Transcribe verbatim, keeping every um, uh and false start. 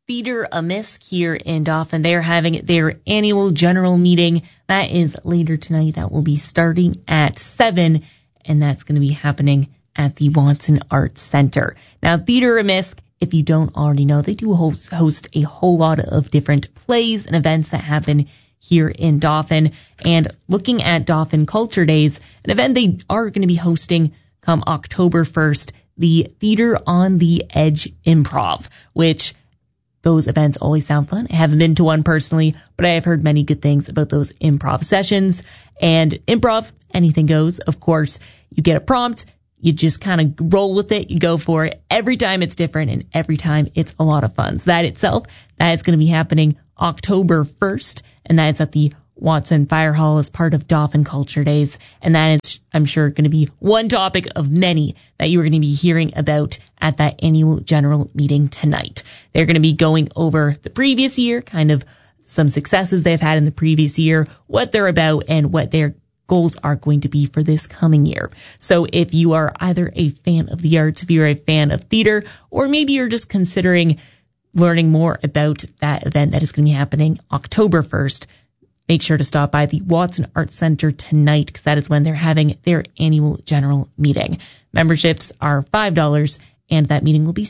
Theatre Amiss here in Dauphin. They're having their annual general meeting. That is later tonight. That will be starting at seven, and that's going to be happening at the Watson Arts Centre. Now, Theatre Amiss, if you don't already know, they do host, host a whole lot of different plays and events that happen here in Dauphin. And looking at Dauphin Culture Days, an event they are going to be hosting come October first, the Theatre on the Edge Improv, which those events always sound fun. I haven't been to one personally, but I have heard many good things about those improv sessions. And improv, anything goes, of course. You get a prompt, you just kind of roll with it, you go for it. Every time it's different, and every time it's a lot of fun. So that itself, that is going to be happening October first, and that is at the Watson Fire Hall as part of Dauphin Culture Days. And that is, I'm sure, going to be one topic of many that you are going to be hearing about at that annual general meeting tonight. They're going to be going over the previous year, kind of some successes they've had in the previous year, what they're about, and what their goals are going to be for this coming year. So if you are either a fan of the arts, if you're a fan of theater, or maybe you're just considering learning more about that event that is going to be happening October first, make sure to stop by the Watson Arts Centre tonight, because that is when they're having their annual general meeting. Memberships are five dollars, and that meeting will be